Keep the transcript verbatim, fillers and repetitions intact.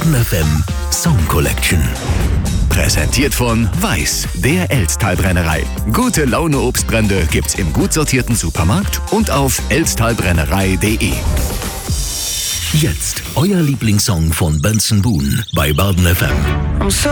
Baden F M Song Collection. Präsentiert von Weiß, der Elsttalbrennerei. Gute Laune Obstbrände gibt's im gut sortierten Supermarkt und auf elsttalbrennerei punkt de. Jetzt euer Lieblingssong von Benson Boone bei Baden F M.